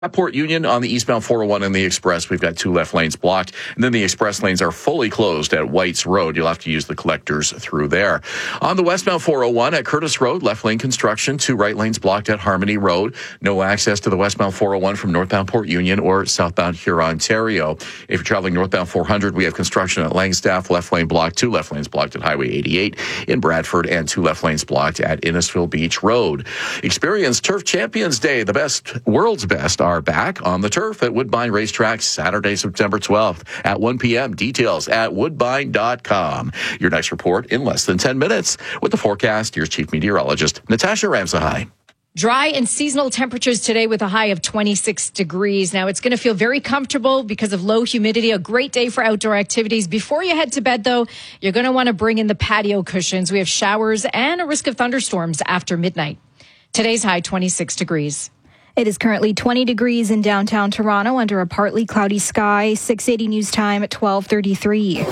At Port Union on the eastbound 401 and the Express, we've got 2 left lanes blocked, and then the Express lanes are fully closed at White's Road. You'll have to use the collectors through there. On the westbound 401 at Curtis Road, left lane construction, 2 right lanes blocked at Harmony Road. No access to the westbound 401 from northbound Port Union or southbound Huron, Ontario. If you're traveling northbound 400, we have construction at Langstaff, left lane blocked, 2 left lanes blocked at Highway 88 in Bradford, and 2 left lanes blocked at Innisfil Beach Road. Experience Turf Champions Day. The world's best are back on the turf at Woodbine Racetrack Saturday, September 12th at 1 p.m. Details at woodbine.com. Your next report in less than 10 minutes. With the forecast, here's Chief Meteorologist Natasha Ramsahai. Dry and seasonal temperatures today with a high of 26 degrees. Now, it's going to feel very comfortable because of low humidity. A great day for outdoor activities. Before you head to bed, though, you're going to want to bring in the patio cushions. We have showers and a risk of thunderstorms after midnight. Today's high, 26 degrees. It is currently 20 degrees in downtown Toronto under a partly cloudy sky. 680 News Time at 12:33.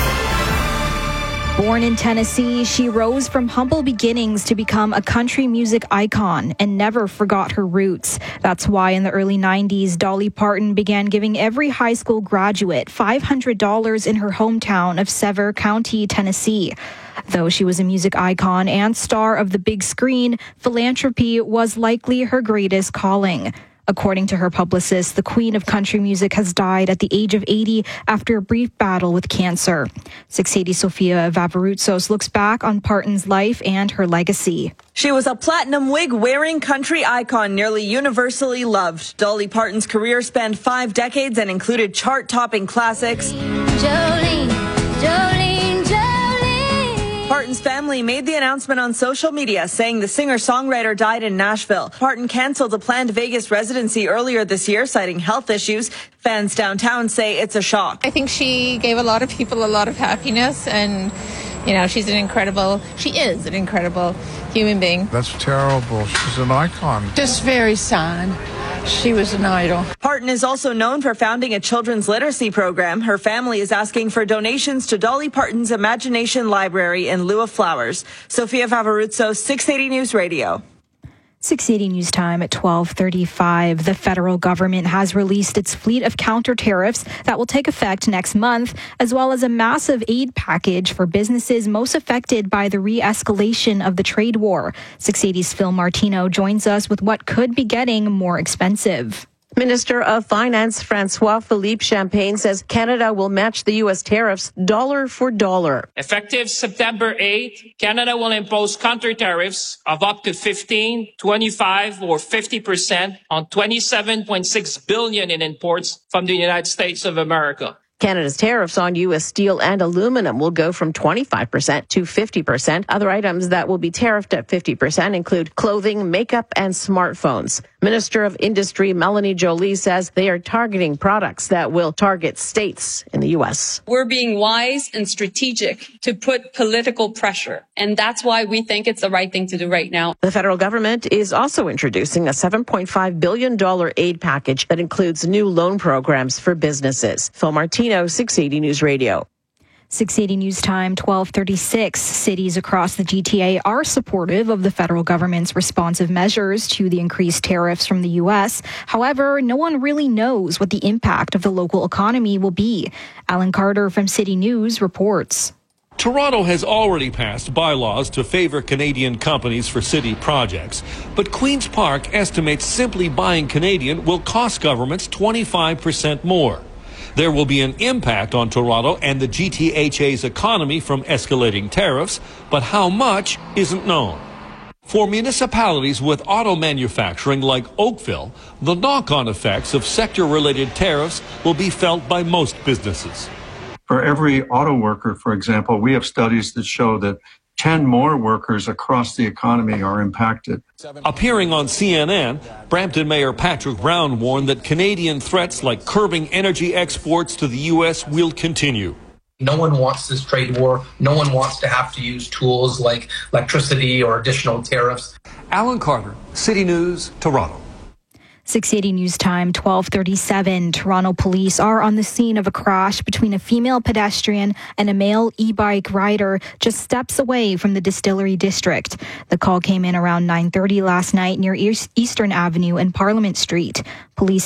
Born in Tennessee, she rose from humble beginnings to become a country music icon and never forgot her roots. That's why in the early 90s, Dolly Parton began giving every high school graduate $500 in her hometown of Sevier County, Tennessee. Though she was a music icon and star of the big screen, philanthropy was likely her greatest calling. According to her publicist, the queen of country music has died at the age of 80 after a brief battle with cancer. 680 Sophia Vavarutsos looks back on Parton's life and her legacy. She was a platinum wig-wearing country icon, nearly universally loved. Dolly Parton's career spanned 5 decades and included chart-topping classics. Jolene, Jolene. Parton's family made the announcement on social media, saying the singer-songwriter died in Nashville. Parton canceled a planned Vegas residency earlier this year, citing health issues. Fans downtown say it's a shock. I think she gave a lot of people a lot of happiness, and, you know, she is an incredible human being. That's terrible. She's an icon. Just very sad. She was an idol. Parton is also known for founding a children's literacy program. Her family is asking for donations to Dolly Parton's Imagination Library in lieu of flowers. Sophia Vavarutsos, 680 News Radio. 680 News Time at 12:35. The federal government has released its fleet of counter tariffs that will take effect next month, as well as a massive aid package for businesses most affected by the re-escalation of the trade war. 680's Phil Martino joins us with what could be getting more expensive. Minister of Finance François-Philippe Champagne says Canada will match the U.S. tariffs dollar for dollar. Effective September 8th, Canada will impose counter tariffs of up to 15, 25, or 50% on $27.6 billion in imports from the United States of America. Canada's tariffs on U.S. steel and aluminum will go from 25% to 50%. Other items that will be tariffed at 50% include clothing, makeup, and smartphones. Minister of Industry Melanie Joly says they are targeting products that will target states in the U.S. We're being wise and strategic to put political pressure, and that's why we think it's the right thing to do right now. The federal government is also introducing a $7.5 billion aid package that includes new loan programs for businesses. Phil Martino, 680 News Radio. 680 News Time, 12:36. Cities across the GTA are supportive of the federal government's responsive measures to the increased tariffs from the U.S. However, no one really knows what the impact of the local economy will be. Alan Carter from City News reports. Toronto has already passed bylaws to favor Canadian companies for city projects, but Queen's Park estimates simply buying Canadian will cost governments 25% more. There will be an impact on Toronto and the GTHA's economy from escalating tariffs, but how much isn't known. For municipalities with auto manufacturing like Oakville, the knock-on effects of sector-related tariffs will be felt by most businesses. For every auto worker, for example, we have studies that show that 10 more workers across the economy are impacted. Appearing on CNN, Brampton Mayor Patrick Brown warned that Canadian threats like curbing energy exports to the U.S. will continue. No one wants this trade war. No one wants to have to use tools like electricity or additional tariffs. Alan Carter, City News, Toronto. 680 News Time, 12:37. Toronto police are on the scene of a crash between a female pedestrian and a male e-bike rider just steps away from the Distillery District. The call came in around 9:30 last night near Eastern Avenue and Parliament Street. Police